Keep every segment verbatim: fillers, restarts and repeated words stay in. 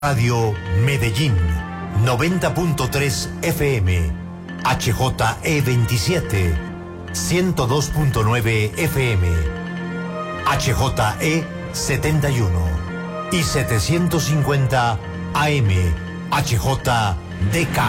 Radio Medellín, noventa punto tres F M, H J E veintisiete, ciento dos punto nueve F M, H J E setenta y uno y setecientos cincuenta A M, H J D K.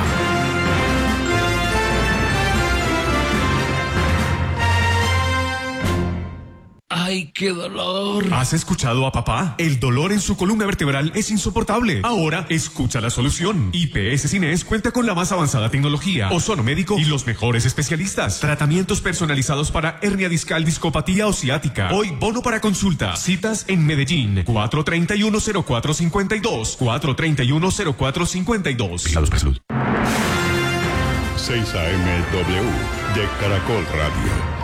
¡Ay, qué dolor! ¿Has escuchado a papá? El dolor en su columna vertebral es insoportable. Ahora, escucha la solución. I P S Cines cuenta con la más avanzada tecnología, ozono médico y los mejores especialistas. Tratamientos personalizados para hernia discal, discopatía o ciática. Hoy, bono para consulta. Citas en Medellín. cuatro treinta y uno, cero cuatro cincuenta y dos. cuatro treinta y uno, cero cuatro cincuenta y dos. Vigilados por salud. seis A M W de Caracol Radio.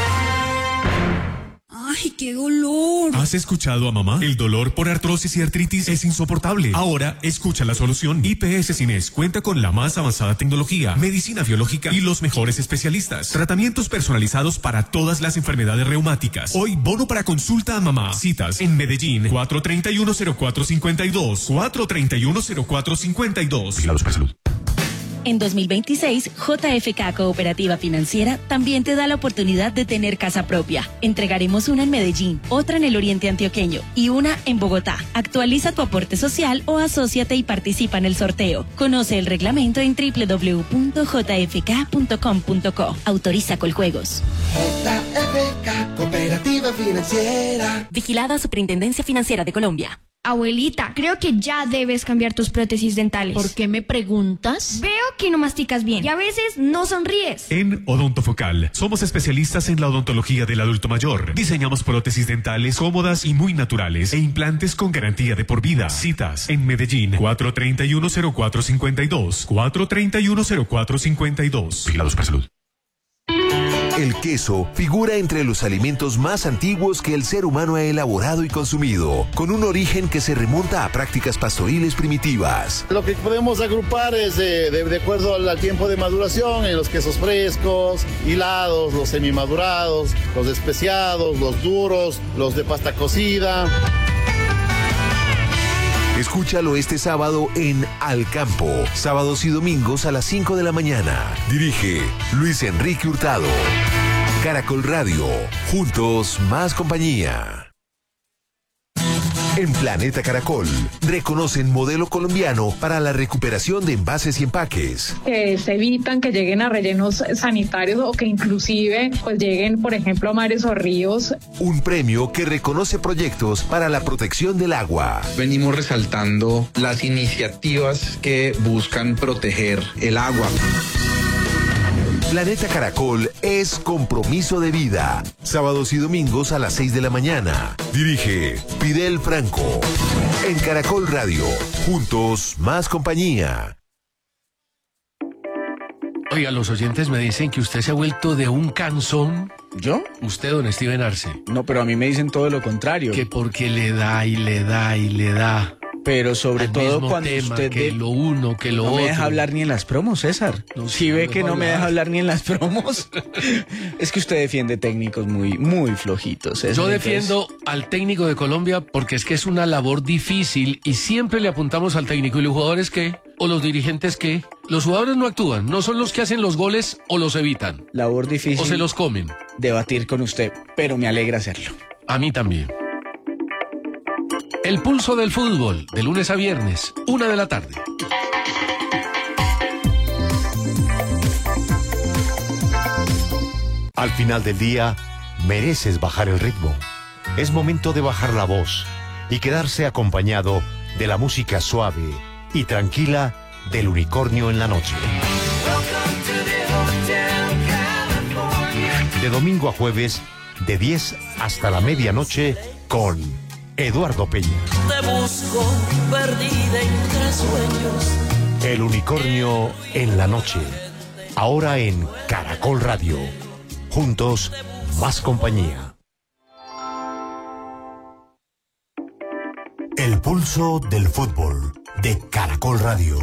¡Ay, qué dolor! ¿Has escuchado a mamá? El dolor por artrosis y artritis es insoportable. Ahora, escucha la solución. I P S Cines cuenta con la más avanzada tecnología, medicina biológica y los mejores especialistas. Tratamientos personalizados para todas las enfermedades reumáticas. Hoy, bono para consulta a mamá. Citas en Medellín. cuatro treinta y uno, cero cuatro cincuenta y dos. cuatro treinta y uno, cero cuatro cincuenta y dos. Vigilados por salud. En dos mil veintiséis, J F K Cooperativa Financiera también te da la oportunidad de tener casa propia. Entregaremos una en Medellín, otra en el Oriente Antioqueño y una en Bogotá. Actualiza tu aporte social o asóciate y participa en el sorteo. Conoce el reglamento en doble u doble u doble u punto j f k punto com punto co. Autoriza Coljuegos. J F K Cooperativa Financiera. Vigilada Superintendencia Financiera de Colombia. Abuelita, creo que ya debes cambiar tus prótesis dentales. ¿Por qué me preguntas? Veo que no masticas bien y a veces no sonríes. En Odontofocal, somos especialistas en la odontología del adulto mayor. Diseñamos prótesis dentales cómodas y muy naturales e implantes con garantía de por vida. Citas en Medellín. cuatro treinta y uno, cero cuatro cincuenta y dos. cuatro treinta y uno, cero cuatro cincuenta y dos. Vigilados por salud. El queso figura entre los alimentos más antiguos que el ser humano ha elaborado y consumido, con un origen que se remonta a prácticas pastoriles primitivas. Lo que podemos agrupar es de, de, de acuerdo al, al tiempo de maduración, en los quesos frescos, hilados, los semimadurados, los especiados, los duros, los de pasta cocida. Escúchalo este sábado en Al Campo, sábados y domingos a las cinco de la mañana. Dirige Luis Enrique Hurtado. Caracol Radio, juntos más compañía. En Planeta Caracol, reconocen modelo colombiano para la recuperación de envases y empaques. Que se evitan que lleguen a rellenos sanitarios o que inclusive pues lleguen, por ejemplo, a mares o ríos. Un premio que reconoce proyectos para la protección del agua. Venimos resaltando las iniciativas que buscan proteger el agua. Planeta Caracol es compromiso de vida. Sábados y domingos a las seis de la mañana. Dirige Fidel Franco. En Caracol Radio, juntos más compañía. Oiga, los oyentes me dicen que usted se ha vuelto de un cansón. ¿Yo? Usted, don Steven Arce. No, pero a mí me dicen todo lo contrario. Que porque le da y le da y le da. Pero sobre al todo mismo cuando tema, usted... que de... lo uno, que lo no otro. No me deja hablar ni en las promos, César. No, si ve que no hablar. me deja hablar ni en las promos. Es que usted defiende técnicos muy, muy flojitos, César. Yo defiendo entonces... al técnico de Colombia porque es que es una labor difícil y siempre le apuntamos al técnico. ¿Y los jugadores qué? ¿O los dirigentes qué? Los jugadores no actúan, no son los que hacen los goles o los evitan. Labor difícil. O se los comen. Debatir con usted, pero me alegra hacerlo. A mí también. El pulso del fútbol, de lunes a viernes, una de la tarde. Al final del día, mereces bajar el ritmo. Es momento de bajar la voz y quedarse acompañado de la música suave y tranquila del Unicornio en la noche. De domingo a jueves, de diez hasta la medianoche, con Eduardo Peña. Te busco perdida entre sueños. El Unicornio en la noche. Ahora en Caracol Radio. Juntos, más compañía. El pulso del fútbol de Caracol Radio.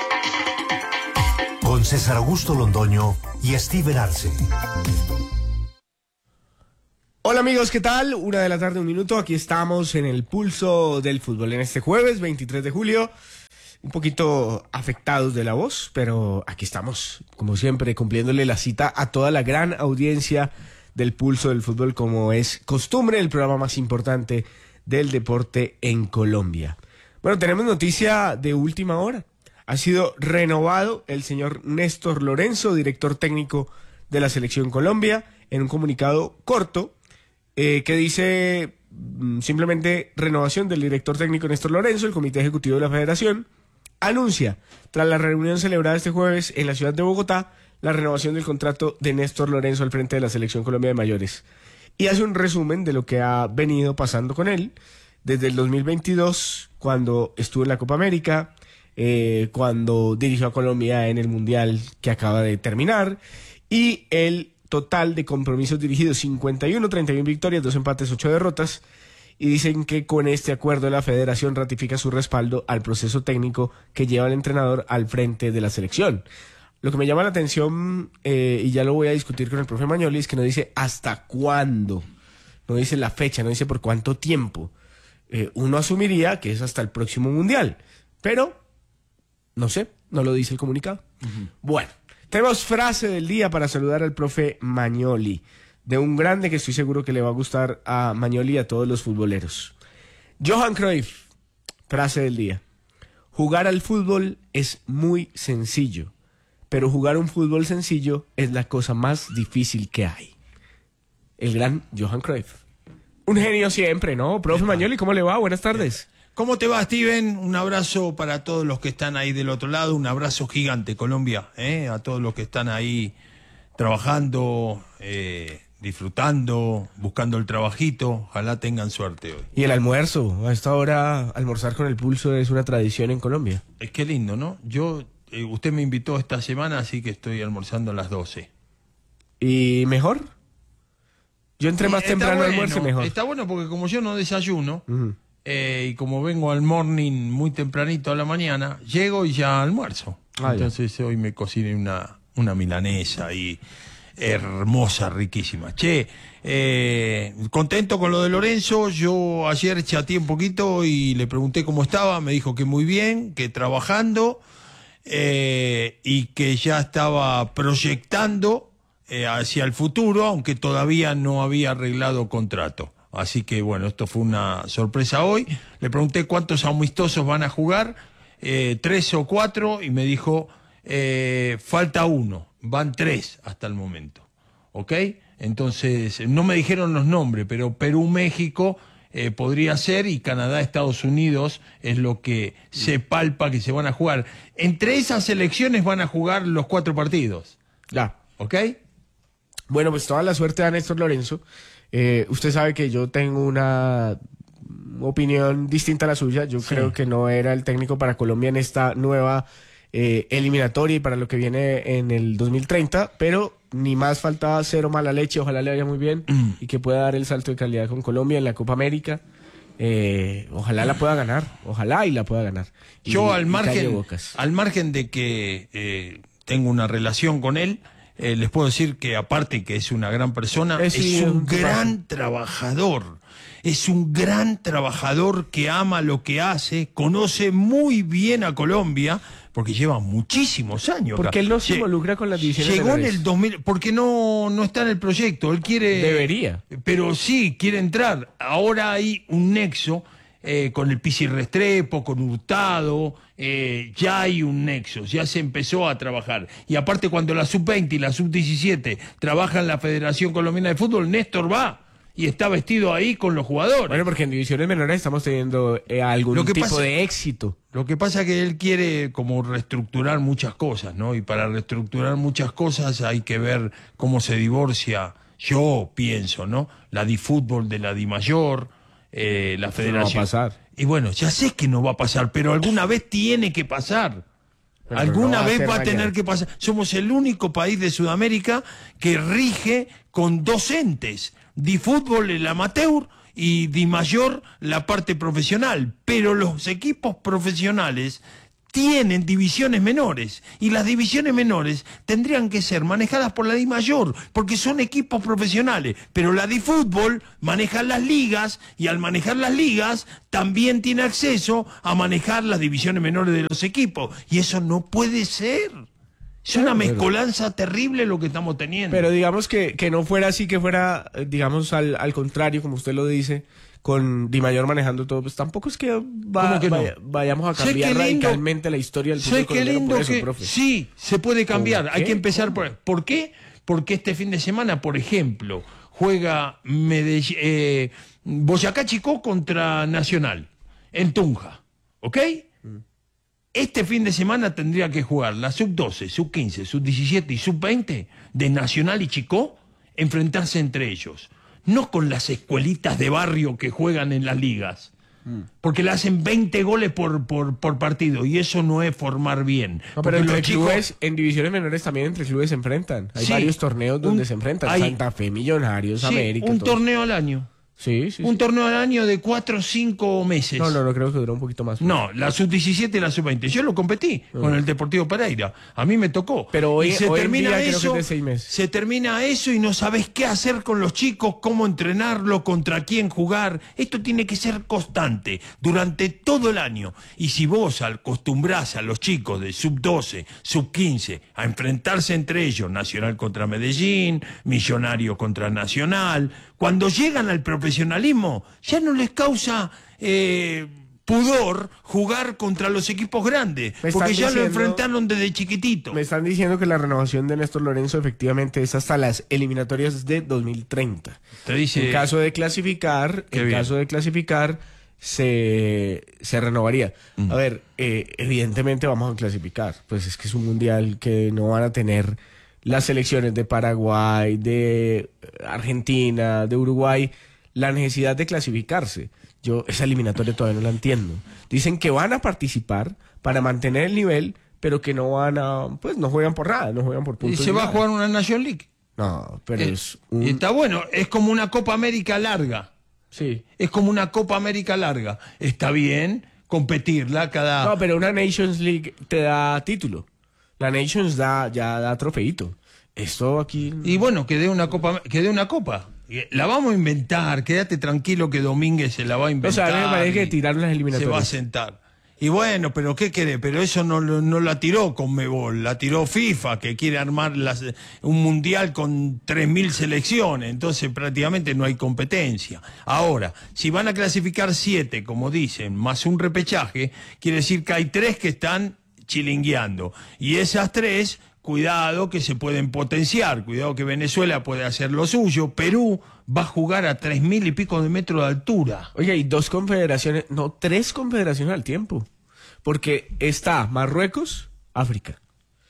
Con César Augusto Londoño y Steven Arce. Hola amigos, ¿qué tal? Una de la tarde, un minuto. Aquí estamos en el pulso del fútbol en este jueves veintitrés de julio. un poquito afectados de la voz, pero aquí estamos, como siempre, cumpliéndole la cita a toda la gran audiencia del Pulso del Fútbol, como es costumbre, el programa más importante del deporte en Colombia. Bueno, tenemos noticia de última hora. Ha sido renovado el señor Néstor Lorenzo, director técnico de la Selección Colombia, en un comunicado corto eh, que dice mm, simplemente renovación del director técnico Néstor Lorenzo. El Comité Ejecutivo de la Federación anuncia, tras la reunión celebrada este jueves en la ciudad de Bogotá, la renovación del contrato de Néstor Lorenzo al frente de la Selección Colombia de Mayores. Y hace un resumen de lo que ha venido pasando con él desde el dos mil veintidós, cuando estuvo en la Copa América, eh, cuando dirigió a Colombia en el Mundial que acaba de terminar, y el total de compromisos dirigidos, cincuenta y uno, treinta y una victorias, dos empates, ocho derrotas, y dicen que con este acuerdo la federación ratifica su respaldo al proceso técnico que lleva el entrenador al frente de la selección. Lo que me llama la atención, eh, y ya lo voy a discutir con el profe Magnoli, es que no dice hasta cuándo, no dice la fecha, no dice por cuánto tiempo. Eh, uno asumiría que es hasta el próximo Mundial, pero no sé, no lo dice el comunicado. Uh-huh. Bueno, tenemos frase del día para saludar al profe Magnoli, de un grande que estoy seguro que le va a gustar a Magnoli y a todos los futboleros. Johan Cruyff, frase del día: jugar al fútbol es muy sencillo, pero jugar un fútbol sencillo es la cosa más difícil que hay. El gran Johan Cruyff. Un genio siempre, ¿no? Profe Magnoli, ¿cómo le va? Buenas tardes. ¿Cómo te va, Steven? Un abrazo para todos los que están ahí del otro lado, un abrazo gigante, Colombia, ¿eh? A todos los que están ahí trabajando, eh, disfrutando, buscando el trabajito, ojalá tengan suerte hoy. Y el almuerzo, a esta hora almorzar con el Pulso es una tradición en Colombia. Es que lindo, ¿no? Yo, eh, usted me invitó esta semana, así que estoy almorzando a las doce. ¿Y mejor? Yo entré más temprano bueno, al almuerzo, mejor. Está bueno porque como yo no desayuno, uh-huh. eh, y como vengo al morning muy tempranito a la mañana, llego y ya almuerzo. Ah, Entonces ya. Hoy me cociné una, una milanesa y hermosa, riquísima. Che, eh, contento con lo de Lorenzo. Yo ayer chateé un poquito y le pregunté cómo estaba. Me dijo que muy bien, que trabajando, eh, y que ya estaba proyectando eh, hacia el futuro, aunque todavía no había arreglado contrato. Así que bueno, esto fue una sorpresa hoy. Le pregunté cuántos amistosos van a jugar, eh, tres o cuatro, y me dijo eh, falta uno. Van tres hasta el momento, ¿ok? Entonces, no me dijeron los nombres, pero Perú, México eh, podría ser, y Canadá, Estados Unidos es lo que se palpa que se van a jugar. Entre esas elecciones van a jugar los cuatro partidos. Ya. ¿Ok? Bueno, pues toda la suerte a Néstor Lorenzo. Eh, usted sabe que yo tengo una opinión distinta a la suya. Yo sí. creo que no era el técnico para Colombia en esta nueva Eh, eliminatoria y para lo que viene en el dos mil treinta, pero ni más faltaba, cero mala leche. Ojalá le vaya muy bien mm. y que pueda dar el salto de calidad con Colombia en la Copa América. Eh, ojalá la pueda ganar, ojalá y la pueda ganar. Y, Yo al margen, al margen de que eh, tengo una relación con él, eh, les puedo decir que aparte que es una gran persona, es, es un gran trabajador. Es un gran trabajador que ama lo que hace, conoce muy bien a Colombia, porque lleva muchísimos años. Porque acá. Él no se involucra con las divisiones. Llegó en el dos mil, porque no, no está en el proyecto, él quiere... Debería. Pero sí, quiere entrar. Ahora hay un nexo eh, con el Pizzi Restrepo, con Hurtado, eh, ya hay un nexo, ya se empezó a trabajar. Y aparte cuando la sub veinte y la sub diecisiete trabajan en la Federación Colombiana de Fútbol, Néstor va y está vestido ahí con los jugadores. Bueno, porque en divisiones menores estamos teniendo eh, algún lo que tipo pasa, de éxito. Lo que pasa es que él quiere como reestructurar muchas cosas, ¿no? Y para reestructurar muchas cosas hay que ver cómo se divorcia, yo pienso, ¿no? La DiFútbol de la DiMayor, eh, la Federación. Eso no va a pasar. Y bueno, ya sé que no va a pasar, pero alguna vez tiene que pasar. Pero alguna no vez va a tener mañana. que pasar. Somos el único país de Sudamérica que rige con docentes. DiFútbol el amateur y DiMayor la parte profesional, pero los equipos profesionales tienen divisiones menores y las divisiones menores tendrían que ser manejadas por la DIMAYOR porque son equipos profesionales, pero la DIFútbol maneja las ligas y al manejar las ligas también tiene acceso a manejar las divisiones menores de los equipos y eso no puede ser. Es una mezcolanza terrible lo que estamos teniendo. Pero digamos que, que no fuera así, que fuera, digamos, al, al contrario, como usted lo dice, con DIMAYOR manejando todo, pues tampoco es que, va, que no? vaya, vayamos a cambiar lindo, radicalmente la historia del fútbol colombiano por eso, que, profe. Sí, se puede cambiar. Hay que empezar ¿Cómo? por... ¿Por qué? Porque este fin de semana, por ejemplo, juega Medellín, eh, Boyacá Chicó contra Nacional, en Tunja, ¿ok? Mm. Este fin de semana tendría que jugar la sub doce, sub quince, sub diecisiete y sub veinte de Nacional y Chicó, enfrentarse entre ellos. No con las escuelitas de barrio que juegan en las ligas, mm. porque le hacen veinte goles por, por, por partido y eso no es formar bien. No, pero entre los chicos... clubes, en divisiones menores también entre clubes se enfrentan. Hay sí, varios torneos donde un, se enfrentan. hay, Santa Fe, Millonarios, sí, América. Un todo. torneo al año. Sí, sí, un sí. torneo al año de cuatro o cinco meses. No, no, no, creo que duró un poquito más. No, la sub diecisiete y la sub veinte. Yo lo competí uh-huh. con el Deportivo Pereira. A mí me tocó. Pero hoy, y se hoy termina en día eso, creo que es de seis meses. Se termina eso y no sabes qué hacer con los chicos, cómo entrenarlo, contra quién jugar. Esto tiene que ser constante durante todo el año. Y si vos acostumbrás a los chicos de sub doce, sub quince a enfrentarse entre ellos, Nacional contra Medellín, Millonario contra Nacional, cuando llegan al profesionalismo, ya no les causa eh, pudor jugar contra los equipos grandes, porque ya diciendo, lo enfrentaron desde chiquitito. Me están diciendo que la renovación de Néstor Lorenzo efectivamente es hasta las eliminatorias de dos mil treinta. Te dice, en caso de clasificar, en bien. caso de clasificar, se, se renovaría. Mm. A ver, eh, evidentemente vamos a clasificar, pues es que es un mundial que no van a tener las selecciones de Paraguay, de Argentina, de Uruguay, la necesidad de clasificarse. Yo esa eliminatoria todavía no la entiendo. Dicen que van a participar para mantener el nivel, pero que no van a, pues no juegan por nada, no juegan por puntos. ¿Y se va a jugar una Nation League? No, pero eh, es un... Está bueno, es como una Copa América larga. Sí. Es como una Copa América larga. Está bien competirla cada... No, pero una Nations League te da título. La Nations da, ya da trofeito. Esto aquí... Y bueno, que dé una copa, que dé una copa. La vamos a inventar, quédate tranquilo que Domínguez se la va a inventar. O sea, me parece que tiraron las eliminatorias. Se va a sentar. Y bueno, pero ¿qué querés? Pero eso no, no la tiró Conmebol, la tiró FIFA, que quiere armar las, un mundial con tres mil selecciones, entonces prácticamente no hay competencia. Ahora, si van a clasificar siete, como dicen, más un repechaje, quiere decir que hay tres que están chilingueando. Y esas tres, cuidado que se pueden potenciar, cuidado que Venezuela puede hacer lo suyo, Perú va a jugar a tres mil y pico de metros de altura. Oye, hay dos confederaciones, no, tres confederaciones al tiempo, porque está Marruecos, África,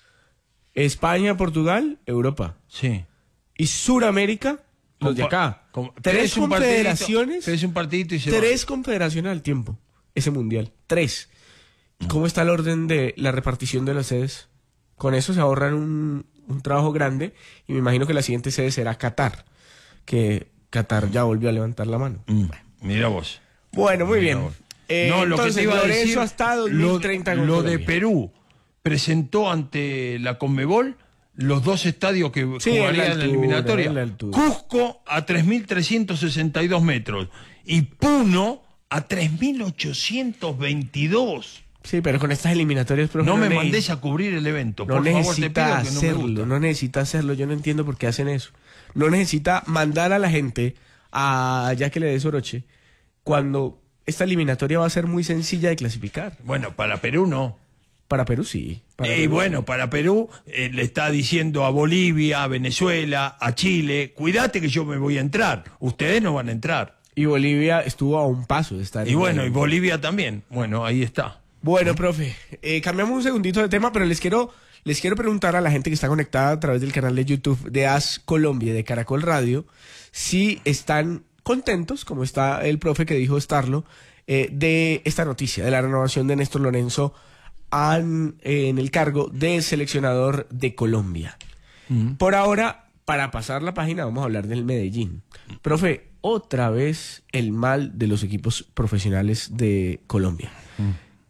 España, Portugal, Europa. Sí. Y Suramérica, los de acá. Como, tres confederaciones. Tres un partidito y se Tres va. confederaciones al tiempo, ese mundial, tres. ¿Cómo está el orden de la repartición de las sedes? Con eso se ahorran un, un trabajo grande y me imagino que la siguiente sede será Qatar, que Qatar ya volvió a levantar la mano. Mm, mira vos. Bueno, muy mira bien. Eh, no, lo entonces, que te iba a Lorenzo decir, hasta dos mil treinta lo, lo de Perú presentó ante la Conmebol los dos estadios que sí, jugarían en la eliminatoria. En la Cusco a tres mil trescientos sesenta y dos metros y Puno a tres mil ochocientos veintidós. Sí, pero con estas eliminatorias... No me mandés a cubrir el evento, no por favor, necesita te pido que no hacerlo, me gusta. No necesita hacerlo, yo no entiendo por qué hacen eso. No necesita mandar a la gente a ya que le dé Soroche, cuando esta eliminatoria va a ser muy sencilla de clasificar. Bueno, para Perú no. Para Perú sí. Y eh, bueno, para Perú eh, le está diciendo a Bolivia, a Venezuela, a Chile, cuídate que yo me voy a entrar, ustedes no van a entrar. Y Bolivia estuvo a un paso de estar... Y bueno, y Bolivia también, bueno, ahí está. Bueno, profe, eh, cambiamos un segundito de tema, pero les quiero, les quiero preguntar a la gente que está conectada a través del canal de YouTube de A S Colombia, de Caracol Radio, si están contentos, como está el profe que dijo estarlo, eh, de esta noticia, de la renovación de Néstor Lorenzo an, eh, en el cargo de seleccionador de Colombia. Mm. Por ahora, para pasar la página, vamos a hablar del Medellín. Profe, otra vez el mal de los equipos profesionales de Colombia. Mm.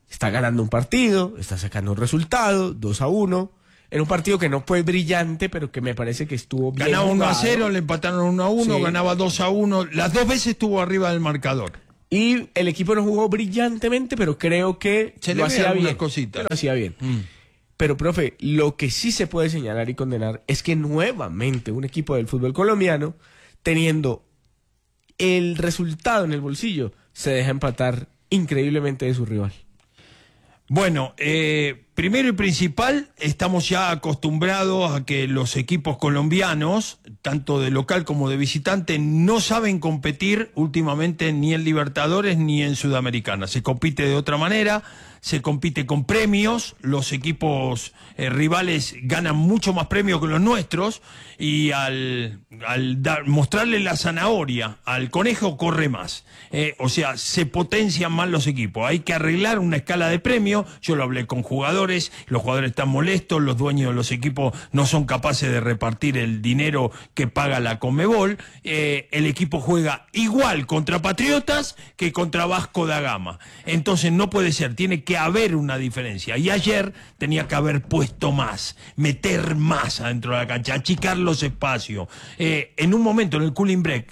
está ganando un partido, está sacando un resultado, dos a uno, en un partido que no fue brillante, pero que me parece que estuvo bien ganaba uno a jugado. cero, le empataron uno a uno, Sí. ganaba dos a uno, las dos veces estuvo arriba del marcador. Y el equipo no jugó brillantemente, pero creo que Se lo le hacía ve algunas bien. cositas. Lo hacía bien. Mm. Pero, profe, lo que sí se puede señalar y condenar es que nuevamente un equipo del fútbol colombiano, teniendo el resultado en el bolsillo, se deja empatar increíblemente de su rival. Bueno, eh, primero y principal, estamos ya acostumbrados a que los equipos colombianos, tanto de local como de visitante, no saben competir últimamente ni en Libertadores ni en Sudamericana. Se compite de otra manera, se compite con premios, los equipos eh, rivales ganan mucho más premios que los nuestros y al, al dar, mostrarle la zanahoria al conejo corre más. Eh, o sea, se potencian más los equipos. Hay que arreglar una escala de premios. Yo lo hablé con jugadores, los jugadores están molestos, los dueños de los equipos no son capaces de repartir el dinero que paga la Conmebol. Eh, el equipo juega igual contra Patriotas que contra Vasco da Gama. Entonces no puede ser, tiene que haber una diferencia. Y ayer tenía que haber puesto más, meter más adentro de la cancha, achicar los espacios. Eh, en un momento, en el cooling break,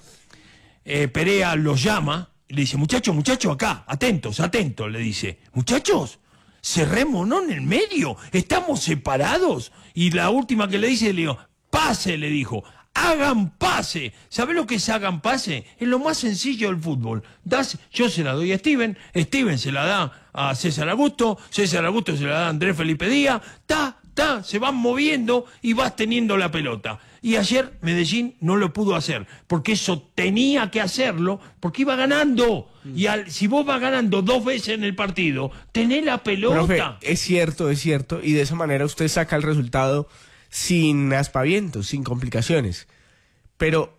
eh, Perea los llama y le dice, muchachos, muchachos, acá, atentos, atentos, le dice, muchachos, cerrémonos en el medio, estamos separados. Y la última que le dice, le digo, pase, le dijo, hagan pase. ¿Sabe lo que es hagan pase? Es lo más sencillo del fútbol. Das, yo se la doy a Steven, Steven se la da a César Augusto, César Augusto se la da a Andrés Felipe Díaz, ta, ta, se van moviendo y vas teniendo la pelota. Y ayer Medellín no lo pudo hacer, porque eso tenía que hacerlo, porque iba ganando. Y al, si vos vas ganando dos veces en el partido, tenés la pelota. Profe, es cierto, es cierto, y de esa manera usted saca el resultado sin aspavientos, sin complicaciones. Pero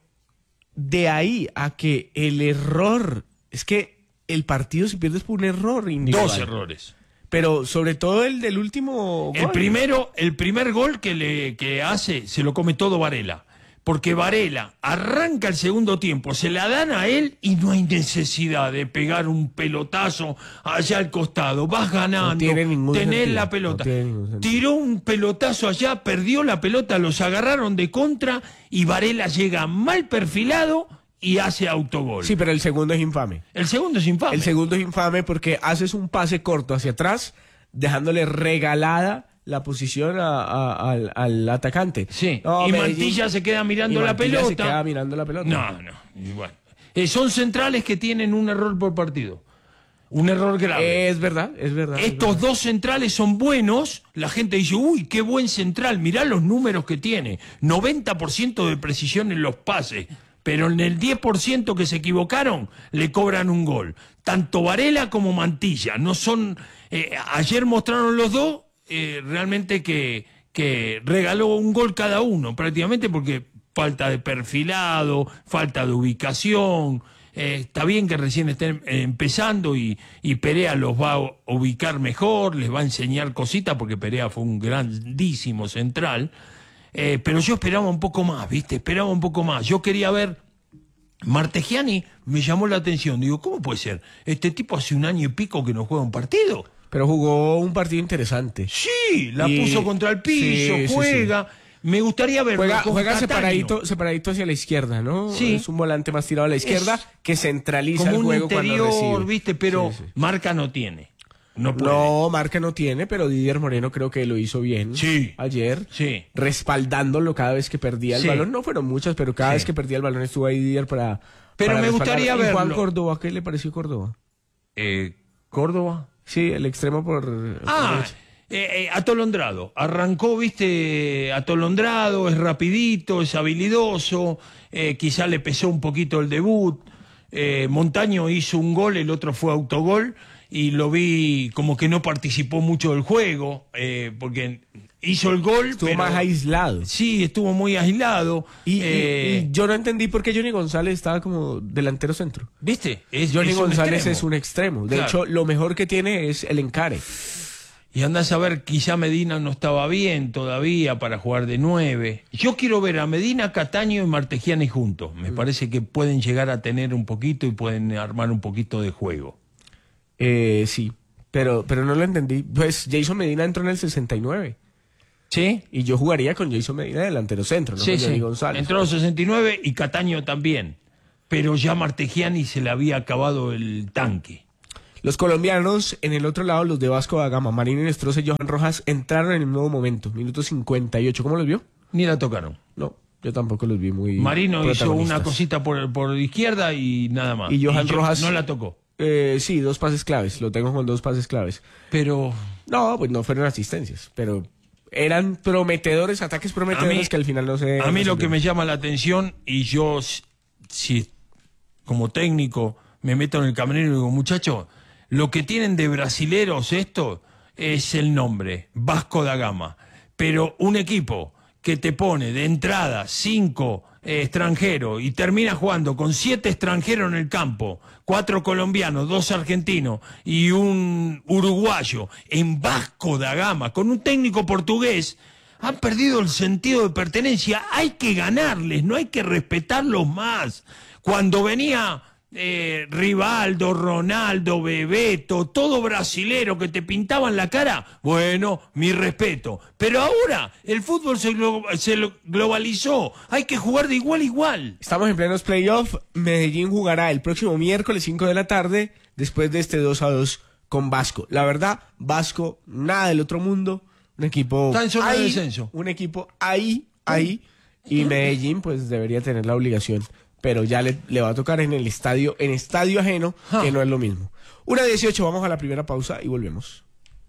de ahí a que el error, es que el partido se pierde por un error individual. Dos errores. Pero sobre todo el del último gol. El primero, el primer gol que le que hace, se lo come todo Varela. Porque Varela arranca el segundo tiempo, se la dan a él y no hay necesidad de pegar un pelotazo allá al costado. Vas ganando, No tiene ningún tenés sentido, la pelota. no tiene ningún sentido. Tiró un pelotazo allá, perdió la pelota, los agarraron de contra y Varela llega mal perfilado y hace autogol. Sí, pero el segundo es infame. El segundo es infame. El segundo es infame porque haces un pase corto hacia atrás, dejándole regalada la posición a, a, al, al atacante. Sí, No, y Medellín- Mantilla se queda mirando y la Mantilla pelota. se queda mirando la pelota. No, no, y bueno. Eh, son centrales que tienen un error por partido. Un error grave. Es verdad, es verdad. es Estos verdad. dos centrales son buenos. La gente dice, uy, qué buen central. Mirá los números que tiene. noventa por ciento de precisión en los pases. Pero en el diez por ciento que se equivocaron, le cobran un gol. Tanto Varela como Mantilla. No son. Eh, ayer mostraron los dos eh, realmente que, que regaló un gol cada uno, prácticamente porque falta de perfilado, falta de ubicación. Eh, está bien que recién estén eh, empezando y, y Perea los va a ubicar mejor, les va a enseñar cositas porque Perea fue un grandísimo central. Eh, pero yo esperaba un poco más, ¿viste? Esperaba un poco más. Yo quería ver. Martegiani me llamó la atención. Digo, ¿cómo puede ser? Este tipo hace un año y pico que no juega un partido. Pero jugó un partido interesante. Sí, la Y- puso contra el piso, sí, sí, juega. Me gustaría verlo Juega, con juega Cataño. separadito, separadito hacia la izquierda, ¿no? Sí. Es un volante más tirado a la izquierda Es que centraliza como el un juego cuando interior, recibe. ¿viste? Pero Sí, sí. marca no tiene. No puede. No, marca no tiene, pero Didier Moreno creo que lo hizo bien Sí. ayer, Sí. respaldándolo cada vez que perdía el Sí. balón. No fueron muchas, pero cada Sí. vez que perdía el balón estuvo ahí Didier para. Pero para me respaldar. gustaría ¿Y Juan verlo. Córdoba, ¿qué le pareció Córdoba? Eh, ¿Córdoba? Sí, el extremo por. por Ah, derecha. eh, eh, atolondrado. Arrancó, viste, atolondrado, es rapidito, es habilidoso, eh, quizá le pesó un poquito el debut. Eh, Montaño hizo un gol, el otro fue autogol, y lo vi como que no participó mucho del juego, eh, porque hizo el gol. Estuvo pero- más aislado. Sí, estuvo muy aislado. Y, y- eh, y yo no entendí por qué Johnny González estaba como delantero centro. ¿Viste? Es, Johnny es un González extremo. es un extremo. De Claro. hecho, lo mejor que tiene es el encare. Y andás a ver, quizá Medina no estaba bien todavía para jugar de nueve. Yo quiero ver a Medina, Cataño y Martegiani juntos. Me parece que pueden llegar a tener un poquito y pueden armar un poquito de juego. Eh, sí, Pero, pero no lo entendí. Pues Jason Medina entró en el sesenta y nueve. ¿Sí? Y yo jugaría con Jason Medina delantero centro, no sí, con sí. Johnny González. Entró en el sesenta y nueve y Cataño también. Pero ya Martegiani se le había acabado el tanque. Los colombianos, en el otro lado, los de Vasco da Gama, Marino Inestrosa y Johan Rojas, entraron en el nuevo momento, minuto cincuenta y ocho. ¿Cómo los vio? Ni la tocaron. No, yo tampoco los vi muy Marino hizo una cosita por, por izquierda y nada más. Y Johan y Rojas no la tocó. Eh, sí, dos pases claves, lo tengo con dos pases claves. Pero... No, pues no fueron asistencias, pero eran prometedores, ataques prometedores mí, que al final no se... A mí no lo que me llama la atención, y yo, si como técnico me meto en el camerino y digo, muchachos, lo que tienen de brasileros esto es el nombre, Vasco da Gama. Pero un equipo que te pone de entrada cinco eh, extranjeros y termina jugando con siete extranjeros en el campo, cuatro colombianos, dos argentinos y un uruguayo en Vasco da Gama, con un técnico portugués, han perdido el sentido de pertenencia. Hay que ganarles, no hay que respetarlos más. Cuando venía... Eh, Rivaldo, Ronaldo, Bebeto, todo brasilero que te pintaban la cara, bueno, mi respeto. Pero ahora el fútbol se, glo se globalizó, hay que jugar de igual a igual. Estamos en plenos playoffs. Medellín jugará el próximo miércoles cinco de la tarde, después de este dos a dos con Vasco. La verdad, Vasco, nada del otro mundo, un equipo está en zona ahí, de descenso. Un equipo ahí, ahí, y Medellín pues debería tener la obligación. Pero ya le, le va a tocar en el estadio, en estadio ajeno, huh. que no es lo mismo. una dieciocho, vamos a la primera pausa y volvemos.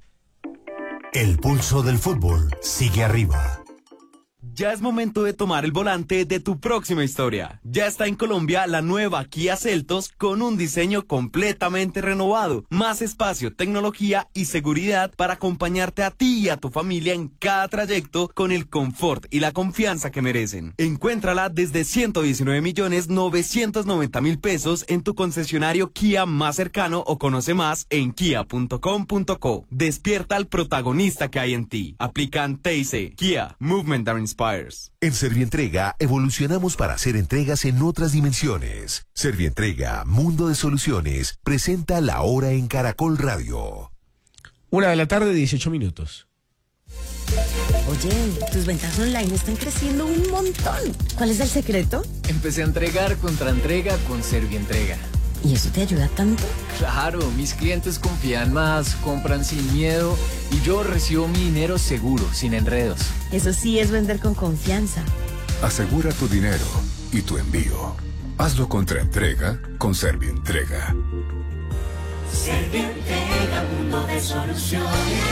El pulso del fútbol sigue arriba. Ya es momento de tomar el volante de tu próxima historia. Ya está en Colombia la nueva Kia Seltos con un diseño completamente renovado, más espacio, tecnología y seguridad para acompañarte a ti y a tu familia en cada trayecto con el confort y la confianza que merecen. Encuéntrala desde ciento diecinueve millones novecientos noventa mil pesos en tu concesionario Kia más cercano o conoce más en kia punto com punto co. Despierta al protagonista que hay en ti. Aplican T I C. Kia, Movement that Inspires. En Servientrega evolucionamos para hacer entregas en otras dimensiones. Servientrega, Mundo de Soluciones, presenta La Hora en Caracol Radio. Una de la tarde, dieciocho minutos. Oye, tus ventas online están creciendo un montón. ¿Cuál es el secreto? Empecé a entregar contra entrega con Servientrega. ¿Y eso te ayuda tanto? Claro, mis clientes confían más, compran sin miedo y yo recibo mi dinero seguro, sin enredos. Eso sí es vender con confianza. Asegura tu dinero y tu envío. Hazlo contra entrega con Servientrega. Servientrega, mundo de soluciones.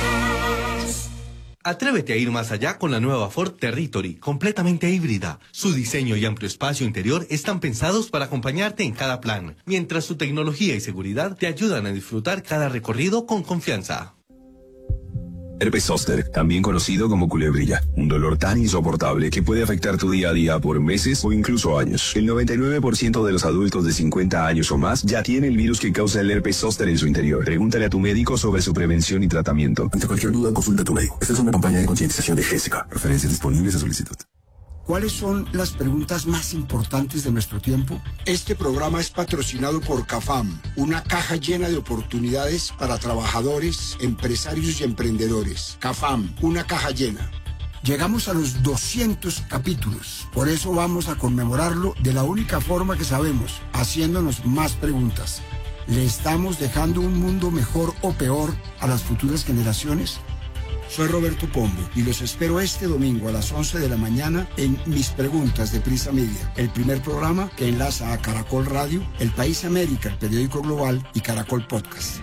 Atrévete a ir más allá con la nueva Ford Territory, completamente híbrida. Su diseño y amplio espacio interior están pensados para acompañarte en cada plan, mientras su tecnología y seguridad te ayudan a disfrutar cada recorrido con confianza. Herpes zóster, también conocido como culebrilla, un dolor tan insoportable que puede afectar tu día a día por meses o incluso años. El noventa y nueve por ciento de los adultos de cincuenta años o más ya tiene el virus que causa el herpes zóster en su interior. Pregúntale a tu médico sobre su prevención y tratamiento. Ante cualquier duda, consulta a tu médico. Esta es una campaña de concientización de Jessica. Referencias disponibles a solicitud. ¿Cuáles son las preguntas más importantes de nuestro tiempo? Este programa es patrocinado por CAFAM, una caja llena de oportunidades para trabajadores, empresarios y emprendedores. CAFAM, una caja llena. Llegamos a los doscientos capítulos, por eso vamos a conmemorarlo de la única forma que sabemos, haciéndonos más preguntas. ¿Le estamos dejando un mundo mejor o peor a las futuras generaciones? Soy Roberto Pombo y los espero este domingo a las once de la mañana en Mis Preguntas de Prisa Media, el primer programa que enlaza a Caracol Radio, El País América, el periódico global y Caracol Podcast.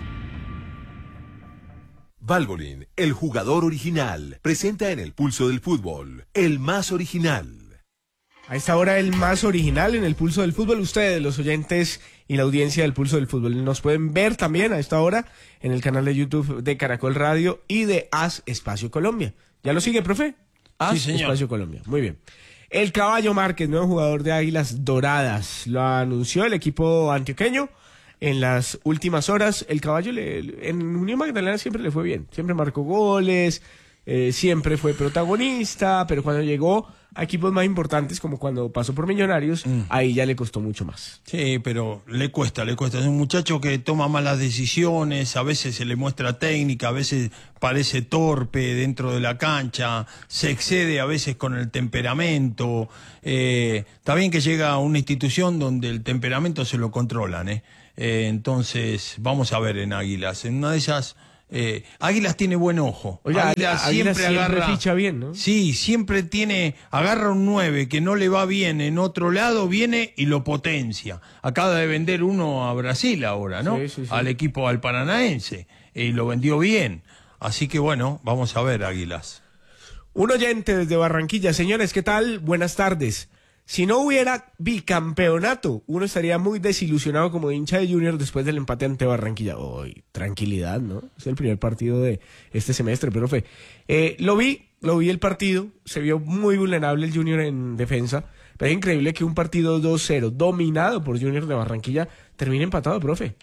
Valvoline, el jugador original, presenta en el pulso del fútbol, el más original. A esta hora el más original en el pulso del fútbol. Ustedes, los oyentes y la audiencia del pulso del fútbol, nos pueden ver también a esta hora en el canal de YouTube de Caracol Radio y de As Espacio Colombia. ¿Ya lo sigue, profe? As sí, señor. Espacio Colombia. Muy bien. El Caballo Márquez, nuevo jugador de Águilas Doradas, lo anunció el equipo antioqueño en las últimas horas. El Caballo le, en Unión Magdalena siempre le fue bien, siempre marcó goles, eh, siempre fue protagonista, pero cuando llegó a equipos más importantes, como cuando pasó por Millonarios, mm. ahí ya le costó mucho más. Sí, pero le cuesta, le cuesta. Es un muchacho que toma malas decisiones, a veces se le muestra técnica, a veces parece torpe dentro de la cancha, se excede a veces con el temperamento. Eh, está bien que llega a una institución donde el temperamento se lo controlan, ¿eh? Eh, entonces, vamos a ver en Águilas. En una de esas... Eh, Águilas tiene buen ojo. Oiga, Águilas siempre, siempre agarra, ficha bien, ¿no? Sí, siempre tiene, agarra un nueve que no le va bien en otro lado, viene y lo potencia. Acaba de vender uno a Brasil ahora, ¿no? Sí, sí, sí. Al equipo al Paranaense. Y lo vendió bien. Así que bueno, vamos a ver, Águilas. Un oyente desde Barranquilla. Señores, ¿qué tal? Buenas tardes. Si no hubiera bicampeonato, uno estaría muy desilusionado como hincha de Junior después del empate ante Barranquilla. Uy, tranquilidad, ¿no? Es el primer partido de este semestre, profe. Eh, lo vi, lo vi el partido, se vio muy vulnerable el Junior en defensa, pero es increíble que un partido dos cero, dominado por Junior de Barranquilla, termine empatado, profe.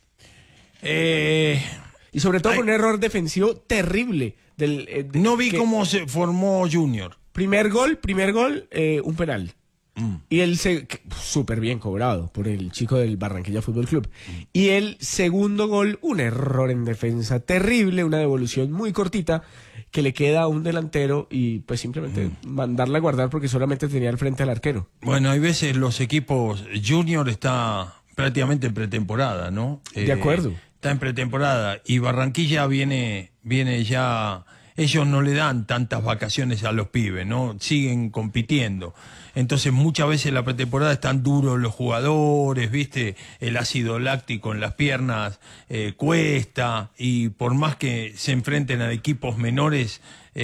Eh... Y sobre todo ay, con un error defensivo terrible. Del, eh, de, no vi que, cómo se formó Junior. Primer gol, primer gol, eh, un penal. Mm. Y el súper bien cobrado por el chico del Barranquilla Fútbol Club. Mm. Y el segundo gol, un error en defensa terrible, una devolución muy cortita que le queda a un delantero y pues simplemente mm. mandarla a guardar porque solamente tenía al frente al arquero. Bueno, hay veces los equipos Junior está prácticamente en pretemporada, ¿no? De eh, acuerdo. Está en pretemporada y Barranquilla viene, viene ya... Ellos no le dan tantas vacaciones a los pibes, ¿no? Siguen compitiendo. Entonces muchas veces la pretemporada están duros los jugadores, ¿viste? El ácido láctico en las piernas eh, cuesta y por más que se enfrenten a equipos menores,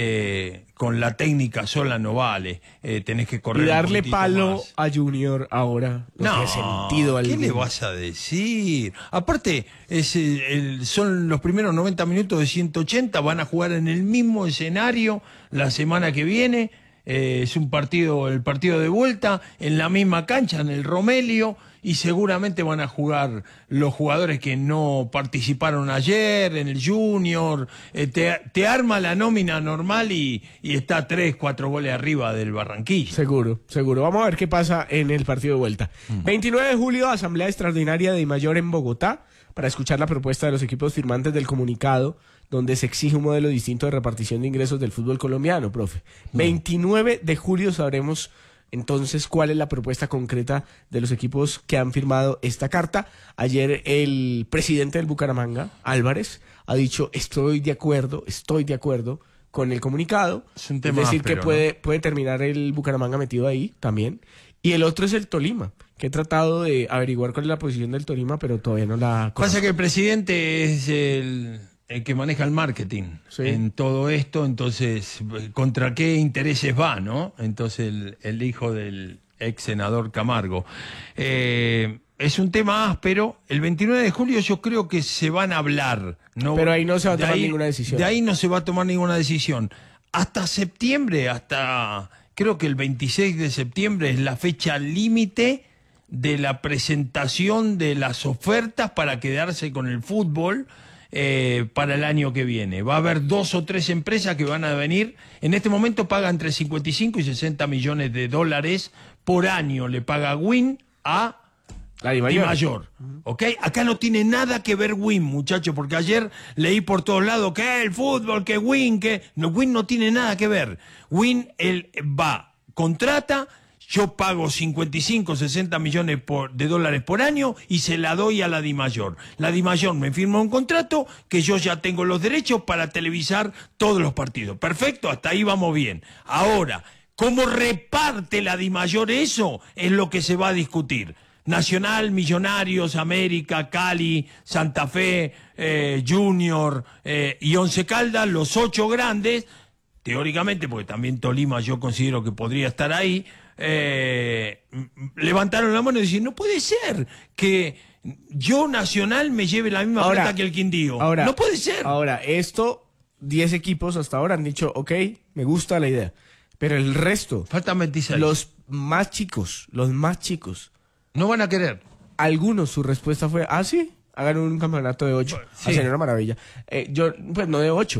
eh, con la técnica sola no vale. Eh, tenés que correr. Y darle un palo más. a Junior ahora no, no tiene sentido. ¿Qué le vas a decir? Aparte, es el, el, son los primeros noventa minutos de ciento ochenta, van a jugar en el mismo escenario la semana que viene. Eh, es un partido, el partido de vuelta, en la misma cancha, en el Romelio, y seguramente van a jugar los jugadores que no participaron ayer, en el Junior. Eh, te, te arma la nómina normal y, y está tres, cuatro goles arriba del Barranquilla. Seguro, seguro. Vamos a ver qué pasa en el partido de vuelta. Mm. veintinueve de julio, Asamblea Extraordinaria de Dimayor en Bogotá, para escuchar la propuesta de los equipos firmantes del comunicado, donde se exige un modelo distinto de repartición de ingresos del fútbol colombiano, profe. Mm. veintinueve de julio sabremos entonces cuál es la propuesta concreta de los equipos que han firmado esta carta. Ayer el presidente del Bucaramanga, Álvarez, ha dicho estoy de acuerdo, estoy de acuerdo con el comunicado. Es un tema es decir, áspero, que puede, ¿no? puede terminar el Bucaramanga metido ahí también. Y el otro es el Tolima, que he tratado de averiguar cuál es la posición del Tolima, pero todavía no la conozco. Pasa que el presidente es el... el que maneja el marketing, sí, en todo esto, entonces, ¿contra qué intereses va, no? Entonces, el, el hijo del ex senador Camargo. Eh, es un tema áspero. El veintinueve de julio yo creo que se van a hablar. ¿No? Pero ahí no se va a tomar ahí, ninguna decisión. De ahí no se va a tomar ninguna decisión. Hasta septiembre, hasta creo que el veintiséis de septiembre es la fecha límite de la presentación de las ofertas para quedarse con el fútbol. Eh, para el año que viene. Va a haber dos o tres empresas que van a venir. En este momento pagan entre cincuenta y cinco y sesenta millones de dólares por año. Le paga Win a la Dimayor. Dimayor. ¿Ok? Acá no tiene nada que ver Win, muchachos, porque ayer leí por todos lados que el fútbol, que Win, que... No, Win no tiene nada que ver. Win, él va, contrata... Yo pago cincuenta y cinco, sesenta millones por, de dólares por año y se la doy a la Dimayor. La Dimayor me firma un contrato que yo ya tengo los derechos para televisar todos los partidos. Perfecto, hasta ahí vamos bien. Ahora, ¿cómo reparte la Dimayor eso? Es lo que se va a discutir. Nacional, Millonarios, América, Cali, Santa Fe, eh, Junior eh, y Once Caldas, los ocho grandes, teóricamente, porque también Tolima yo considero que podría estar ahí, Eh, levantaron la mano y decían, no puede ser que yo Nacional me lleve la misma ahora, plata que el Quindío. Ahora, no puede ser. Ahora, esto, diez equipos hasta ahora han dicho, ok, me gusta la idea. Pero el resto, faltan veintiséis. Los más chicos, los más chicos. No van a querer. Algunos, su respuesta fue, ah, sí, hagan un campeonato de ocho. Bueno, sí. Ah, sería una maravilla. Eh, yo, pues no de ocho,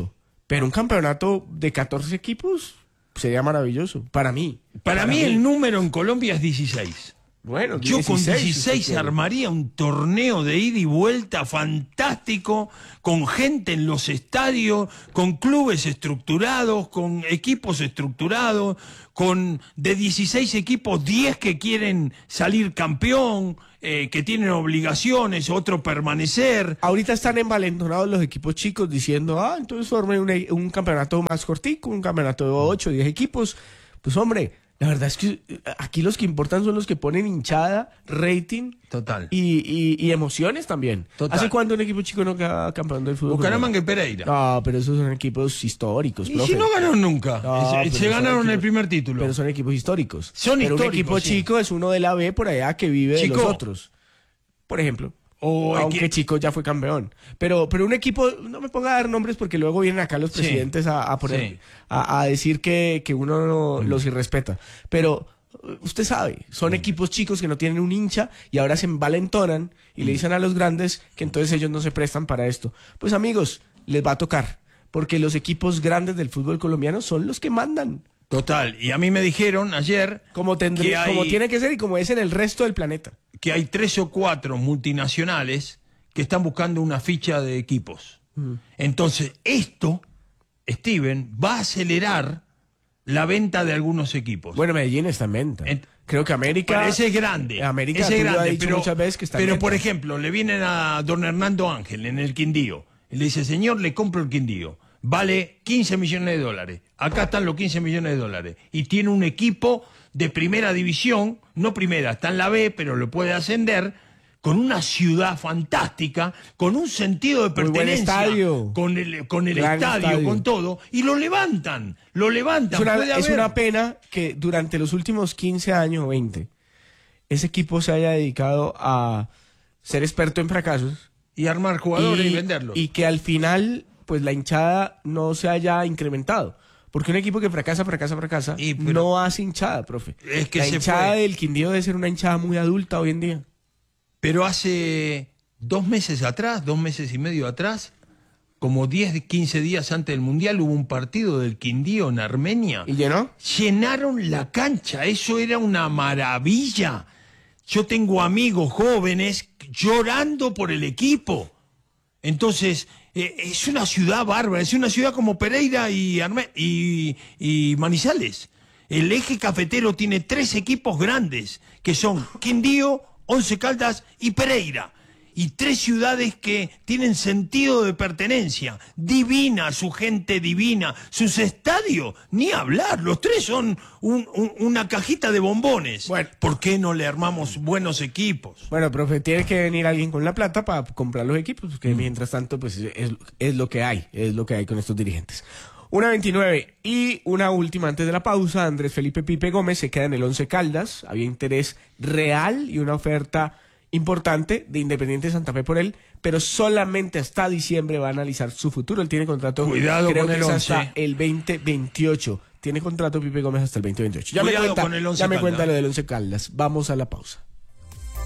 Pero un campeonato de catorce equipos sería maravilloso, para mí. Para, para mí, mí el número en Colombia es dieciséis. Bueno, yo con dieciséis armaría un torneo de ida y vuelta fantástico, con gente en los estadios, con clubes estructurados, con equipos estructurados, con de dieciséis equipos, diez que quieren salir campeón, eh, que tienen obligaciones, otro permanecer. Ahorita están envalentonados los equipos chicos diciendo, ah, entonces formen un, un campeonato más cortico, un campeonato de ocho, diez equipos. Pues hombre, la verdad es que aquí los que importan son los que ponen hinchada, rating. Total. Y, y, y emociones también. Total. ¿Hace cuándo un equipo chico no queda campeón del fútbol? Bucaramanga y Pereira. No, pero esos son equipos históricos, ¿Y profe? si no ganaron nunca? No, se se ganaron equipos, el primer título. Pero son equipos históricos. Son pero históricos, un equipo sí. chico es uno de la B por allá que vive Chico. de los otros. Por ejemplo. O aunque que... Chico ya fue campeón. Pero, pero un equipo, no me ponga a dar nombres porque luego vienen acá los presidentes sí. a, a, poner, sí. a, a decir que, que uno no, mm. los irrespeta. Pero usted sabe, son mm. equipos chicos que no tienen un hincha y ahora se envalentonan y mm. le dicen a los grandes que entonces ellos no se prestan para esto. Pues amigos, les va a tocar, porque los equipos grandes del fútbol colombiano son los que mandan. Total, y a mí me dijeron ayer como, tendré, que hay, como tiene que ser y como es en el resto del planeta, que hay tres o cuatro multinacionales que están buscando una ficha de equipos. Mm. Entonces, esto, Steven, va a acelerar la venta de algunos equipos. Bueno, Medellín está en venta. En, Creo que América... Bueno, ese es grande. América ese es grande, ha dicho pero, muchas veces que está pero en por ejemplo, le vienen a don Hernando Ángel en el Quindío. Y le dice, señor, le compro el Quindío. Vale quince millones de dólares. Acá están los quince millones de dólares. Y tiene un equipo de primera división, no primera, está en la B, pero lo puede ascender, con una ciudad fantástica, con un sentido de pertenencia, estadio. con el, con el estadio, estadio, con todo, y lo levantan, lo levantan. Es una, puede es haber... una pena que durante los últimos quince años o veinte, ese equipo se haya dedicado a ser experto en fracasos. Y armar jugadores y, y venderlos. Y que al final, pues la hinchada no se haya incrementado. Porque un equipo que fracasa, fracasa, fracasa, y, pero, no hace hinchada, profe. Es que la se hinchada fue. del Quindío debe ser una hinchada muy adulta hoy en día. Pero hace dos meses atrás, dos meses y medio atrás, como diez, quince días antes del Mundial, hubo un partido del Quindío en Armenia. ¿Y llenó? Llenaron la cancha, eso era una maravilla. Yo tengo amigos jóvenes llorando por el equipo. Entonces, eh, es una ciudad bárbara, es una ciudad como Pereira y, Arme y, y Manizales. El eje cafetero tiene tres equipos grandes, que son Quindío, Once Caldas y Pereira. Y tres ciudades que tienen sentido de pertenencia. Divina, su gente divina. Sus estadios, ni hablar. Los tres son un, un, una cajita de bombones. Bueno. ¿Por qué no le armamos buenos equipos? Bueno, profe, tiene que venir alguien con la plata para comprar los equipos, porque mm. mientras tanto, pues es, es lo que hay. Es lo que hay con estos dirigentes. una veintinueve y una última antes de la pausa. Andrés Felipe Pipe Gómez se queda en el Once Caldas. Había interés real y una oferta importante de Independiente Santa Fe por él, pero solamente hasta diciembre va a analizar su futuro. Él tiene contrato, Cuidado creo con que el es once. hasta el veinte veintiocho. Tiene contrato Pipe Gómez hasta el veinte veintiocho. Ya Cuidado me cuenta, con el Once ya me Caldas. cuenta lo del Once Caldas. Vamos a la pausa.